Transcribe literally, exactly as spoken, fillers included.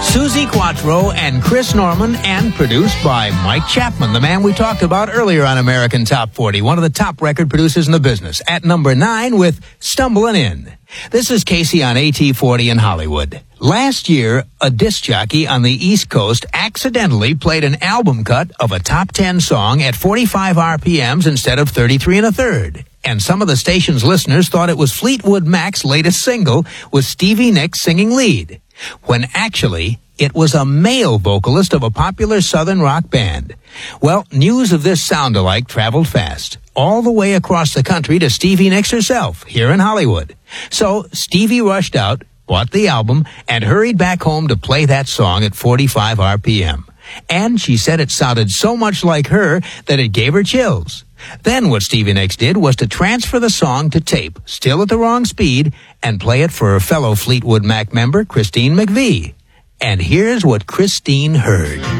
Susie Quattro and Chris Norman, and produced by Mike Chapman, the man we talked about earlier on American Top forty, one of the top record producers in the business, at number nine with Stumbling In. This is Casey on A T forty in Hollywood. Last year, a disc jockey on the East Coast accidentally played an album cut of a top ten song at forty-five R P Ms instead of thirty-three and a third. And some of the station's listeners thought it was Fleetwood Mac's latest single with Stevie Nicks singing lead, when actually it was a male vocalist of a popular Southern rock band. Well, news of this sound-alike traveled fast, all the way across the country to Stevie Nicks herself, here in Hollywood. So Stevie rushed out, bought the album, and hurried back home to play that song at forty-five R P M. And she said it sounded so much like her that it gave her chills. Then what Stevie Nicks did was to transfer the song to tape, still at the wrong speed, and play it for her fellow Fleetwood Mac member, Christine McVie. And here's what Christine heard.